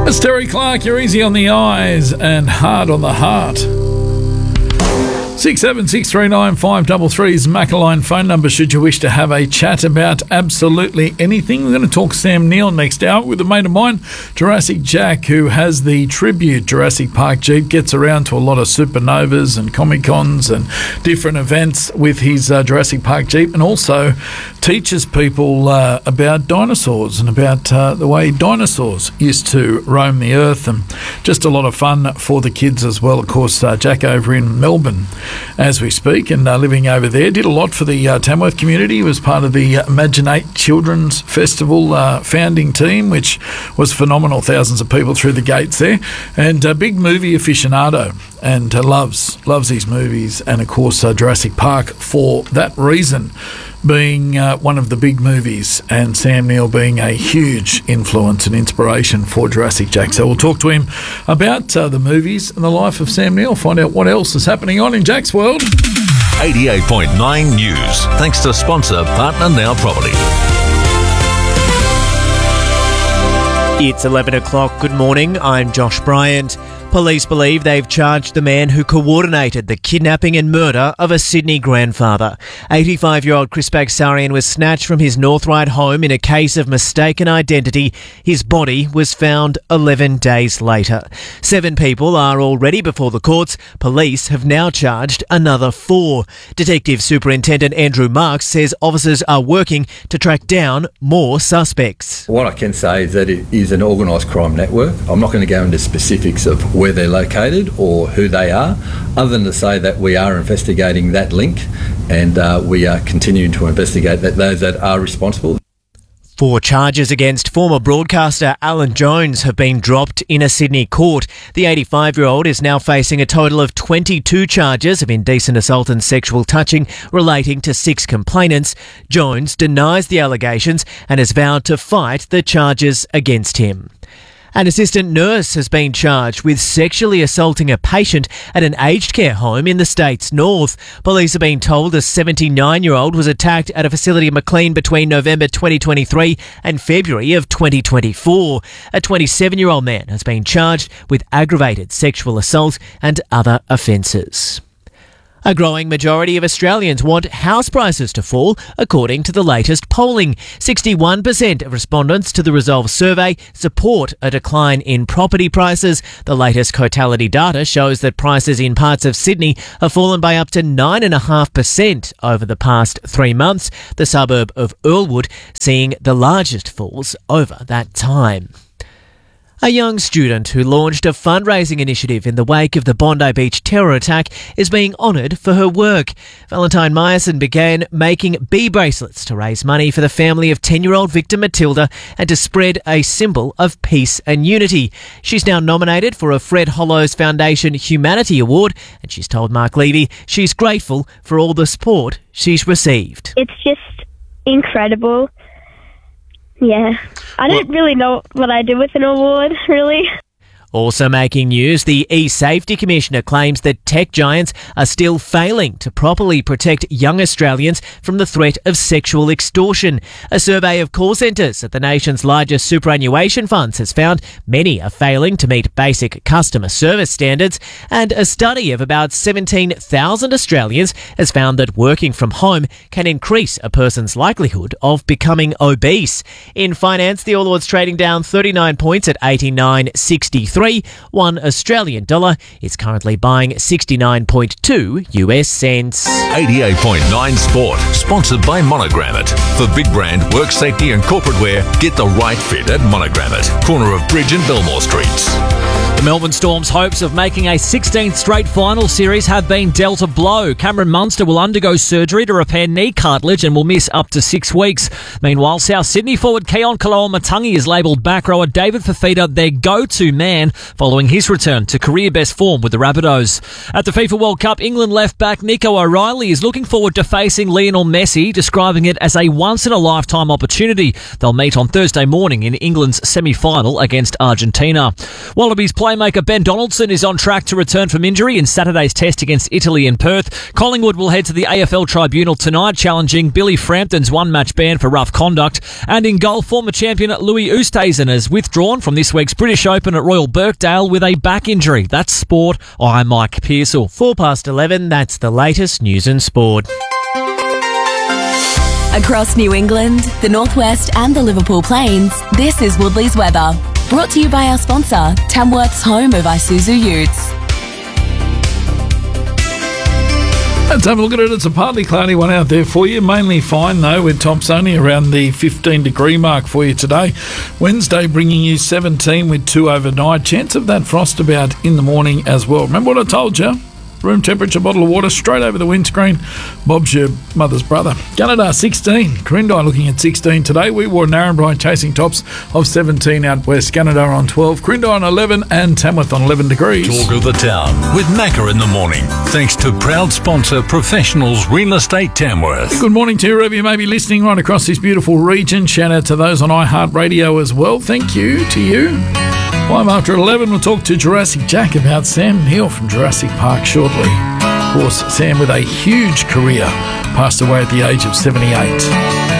It's Terry Clark. You're easy on the eyes and hard on the heart. 67639533 is Macquarie phone number should you wish to have a chat about absolutely anything. We're going to talk Sam Neill next hour with a mate of mine, Jurassic Jack, who has the tribute Jurassic Park Jeep, gets around to a lot of supernovas and Comic-Cons and different events with his Jurassic Park Jeep, and also teaches people about dinosaurs and about the way dinosaurs used to roam the earth, and just a lot of fun for the kids as well. Of course, Jack over in Melbourne as we speak, and living over there. Did a lot for the Tamworth community. He was part of the Imaginate Children's Festival founding team, which was phenomenal. Thousands of people through the gates there. And a big movie aficionado, and loves these movies. And, of course, Jurassic Park for that reason, being one of the big movies, and Sam Neill being a huge influence and inspiration for Jurassic Jack. So we'll talk to him about the movies and the life of Sam Neill, find out what else is happening on in Jack's world. 88.9 News, thanks to sponsor Partner Now Property. It's 11 o'clock. Good morning. I'm Josh Bryant. Police believe they've charged the man who coordinated the kidnapping and murder of a Sydney grandfather. 85-year-old Chris Bagsarian was snatched from his North Ryde home in a case of mistaken identity. His body was found 11 days later. 7 people are already before the courts. Police have now charged another 4. Detective Superintendent Andrew Marks says officers are working to track down more suspects. What I can say is that it is an organised crime network. I'm not going to go into specifics of where they're located or who they are, other than to say that we are investigating that link, and we are continuing to investigate those that are responsible. 4 charges against former broadcaster Alan Jones have been dropped in a Sydney court. The 85-year-old is now facing a total of 22 charges of indecent assault and sexual touching relating to 6 complainants. Jones denies the allegations and has vowed to fight the charges against him. An assistant nurse has been charged with sexually assaulting a patient at an aged care home in the state's north. Police have been told a 79-year-old was attacked at a facility in Maclean between November 2023 and February of 2024. A 27-year-old man has been charged with aggravated sexual assault and other offences. A growing majority of Australians want house prices to fall, according to the latest polling. 61% of respondents to the Resolve survey support a decline in property prices. The latest Cotality data shows that prices in parts of Sydney have fallen by up to 9.5% over the past 3 months, the suburb of Earlwood seeing the largest falls over that time. A young student who launched a fundraising initiative in the wake of the Bondi Beach terror attack is being honoured for her work. Valentine Myerson began making bee bracelets to raise money for the family of 10-year-old victim Matilda and to spread a symbol of peace and unity. She's now nominated for a Fred Hollows Foundation Humanity Award, and she's told Mark Levy she's grateful for all the support she's received. It's just incredible. Yeah, I don't really know what I do with an award, really. Also making news, the e-Safety Commissioner claims that tech giants are still failing to properly protect young Australians from the threat of sexual extortion. A survey of call centres at the nation's largest superannuation funds has found many are failing to meet basic customer service standards, and a study of about 17,000 Australians has found that working from home can increase a person's likelihood of becoming obese. In finance, the All Ords trading down 39 points at 89.63. $1 Australian dollar is currently buying 69.2 US cents. 88.9 Sport, sponsored by Monogrammet. For big brand, work safety and corporate wear, get the right fit at Monogrammet, corner of Bridge and Belmore Streets. The Melbourne Storm's hopes of making a 16th straight final series have been dealt a blow. Cameron Munster will undergo surgery to repair knee cartilage and will miss up to 6 weeks. Meanwhile, South Sydney forward Keon Kaloa-Matangi is labelled back rower David Fafita their go-to man following his return to career-best form with the Rabbitohs. At the FIFA World Cup, England left-back Nico O'Reilly is looking forward to facing Lionel Messi, describing it as a once-in-a-lifetime opportunity. They'll meet on Thursday morning in England's semi-final against Argentina. Wallabies player playmaker Ben Donaldson is on track to return from injury in Saturday's test against Italy in Perth. Collingwood will head to the AFL Tribunal tonight, challenging Billy Frampton's one-match ban for rough conduct. And in golf, former champion Louis Oosthuizen has withdrawn from this week's British Open at Royal Birkdale with a back injury. That's sport. I'm Mike Pearsall. 11:04, that's the latest news and sport. Across New England, the Northwest and the Liverpool Plains, this is Woodley's weather. Brought to you by our sponsor, Tamworth's home of Isuzu Utes. Let's have a look at it. It's a partly cloudy one out there for you. Mainly fine, though, with tops only around the 15-degree mark for you today. Wednesday bringing you 17 with 2 overnight. Chance of that frost about in the morning as well. Remember what I told you? Room temperature bottle of water straight over the windscreen. Bob's your mother's brother. Gunnedah 16. Corindai looking at 16 today. We wore Narrabri chasing tops of 17 out west. Gunnedah on 12. Corindai on 11 and Tamworth on 11 degrees. Talk of the town with Macca in the morning. Thanks to proud sponsor Professionals Real Estate Tamworth. Good morning to you, wherever you may be listening right across this beautiful region. Shout out to those on iHeartRadio as well. Thank you to you. 5 after 11, we'll talk to Jurassic Jack about Sam Neill from Jurassic Park shortly. Of course, Sam with a huge career passed away at the age of 78.